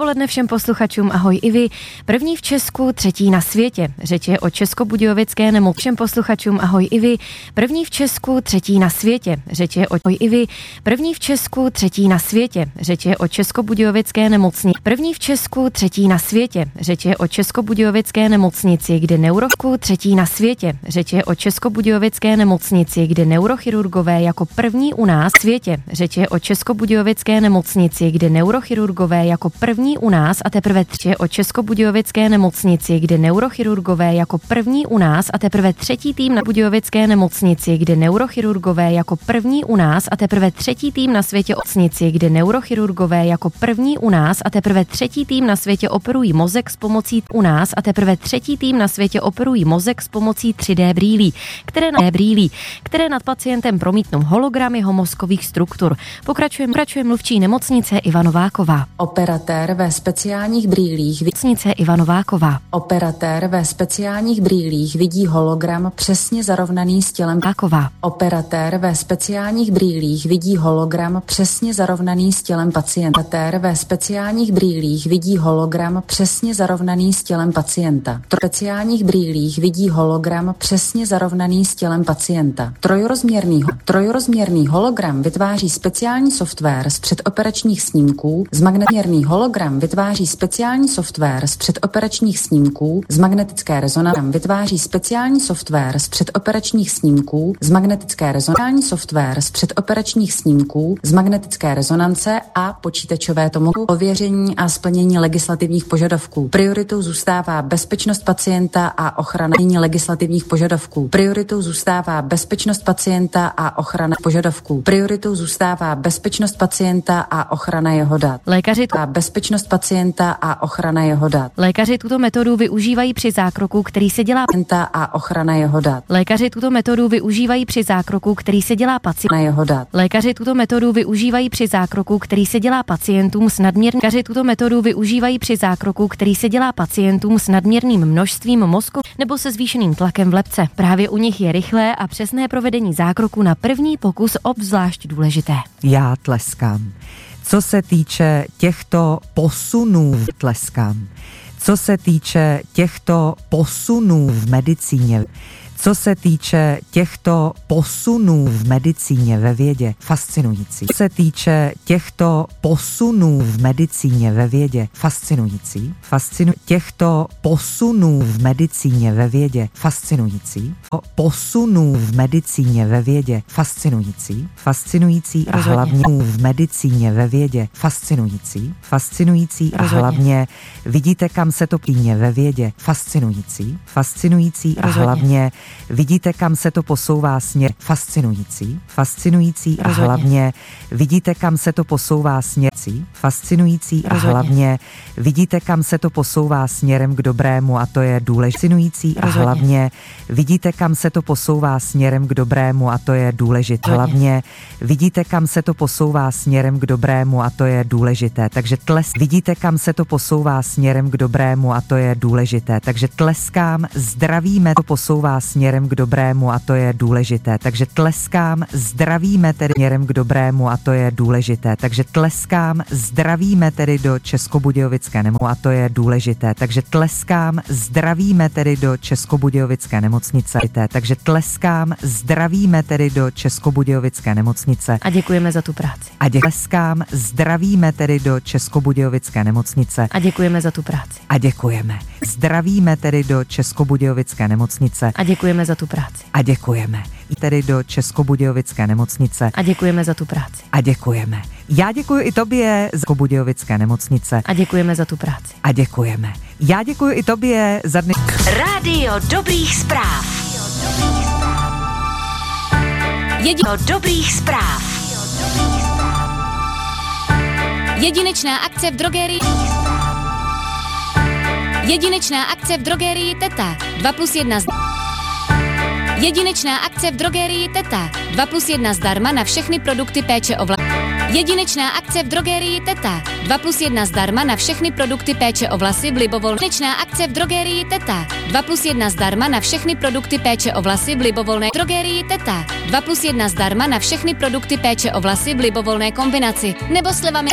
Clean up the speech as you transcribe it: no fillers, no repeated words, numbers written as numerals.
odpoledne všem posluchačům, ahoj i vy. První v Česku, třetí na světě. Řeč je o českobudějovické nemocnici. Všem posluchačům, ahoj i vy. První v Česku, třetí na světě. Řeč je o i vy. První v Česku, třetí na světě. Řeč je o českobudějovické nemocnici. První v Česku, třetí na světě. Řeč je o českobudějovické nemocnici, kde neurovku třetí na světě. Řeč je o českobudějovické nemocnici, kde neurochirurgové jako první u nás světě. Řeč je o českobudějovické nemocnici, kde neurochirurgové jako první u nás a teprve třetí o českobudějovické nemocnici, kde neurochirurgové jako první u nás a teprve třetí tým na Budějovické nemocnici, kde neurochirurgové jako první u nás a teprve třetí tým na světě nemocnici, kde neurochirurgové jako první u nás a teprve třetí tým na světě operují mozek s pomocí u nás a teprve třetí tým na světě operují mozek s pomocí 3D brýlí, které nad pacientem promítnou hologram jeho mozkových struktur. Pokračuje mluvčí nemocnice Iva Nováková. Operatér ve speciálních brýlích Operatér ve speciálních brýlích vidí hologram přesně zarovnaný s tělem Operatér ve speciálních brýlích vidí hologram přesně zarovnaný s tělem pacienta. Operatér ve speciálních brýlích vidí hologram přesně zarovnaný s tělem pacienta. V speciálních brýlích vidí hologram přesně zarovnaný s tělem pacienta. Trojrozměrný hologram vytváří speciální software z předoperačních snímků z magnetické rezonance a počítačové tomografie. Ověření a splnění legislativních požadavků. Prioritou zůstává bezpečnost pacienta a ochrana legislativních požadavků. Prioritou zůstává bezpečnost pacienta a ochrana požadavků. Prioritou zůstává bezpečnost pacienta a ochrana jeho dat. Lékaři tuto metodu využívají při zákroku, který se dělá a ochrana jeho dat. Lékaři tuto metodu využívají při zákroku, který se dělá pacientům s nadměrným množstvím mozku nebo se zvýšeným tlakem v lebce. Právě u nich je rychlé a přesné provedení zákroku na první pokus obzvlášť důležité. Já tleskám. Co se týče těchto posunů v medicíně, ve vědě, fascinující. Fascinující a hlavně vidíte, kam se to plyne ve vědě. Fascinující a hlavně vidíte, kam se to posouvá směr. Fascinující a hlavně vidíte, kam se to posouvá směr. Fascinující a hlavně vidíte, kam se to posouvá směrem k dobrému a to je důležité. Fascinující a hlavně vidíte, kam se to posouvá směrem k dobrému a to je důležité. Hlavně vidíte, kam se to posouvá směrem k dobrému a to je důležité. Takže vidíte, kam se to posouvá směrem k dobrému a to je důležité. Takže tleskám, zdravíme, to posouvá směrem k dobrému a to je důležité. Takže tleskám, zdravíme tedy směrem k dobrému a to je důležité. Takže tleskám, zdravíme tedy do Českobudějovické nemocnice a to je důležité. Takže tleskám, zdravíme tedy do Českobudějovické nemocnice. Takže tleskám, zdravíme tedy do Českobudějovické nemocnice. A děkujeme za tu práci. Tleskám, zdravíme tedy do Českobudějovické nemocnice. A děkujeme za tu práci. A děkujeme. Zdravíme tedy do Českobudějovické nemocnice. A děkujeme za tu práci. A děkujeme. Tedy do Českobudějovické nemocnice. A děkujeme za tu práci. A děkujeme. Já děkuji i tobě za Českobudějovické nemocnice. A děkujeme za tu práci. A děkujeme. Já děkuji i tobě za dny. Rádio dobrých zpráv. Dobrých zpráv. Jedinečná akce v drogerii Teta. 2+1 Jedinečná akce v drogerii Teta. 2+1 zdarma na všechny produkty péče o vlasy. Jedinečná akce v drogerii Teta. 2+1 zdarma na všechny produkty péče o vlasy v libovolné. Jedinečná akce v drogerii Teta. 2+1 zdarma na všechny produkty péče o vlasy v libovolné. Drogerii Teta. 2+1 zdarma na všechny produkty péče o vlasy v libovolné kombinaci. Nebo slevami.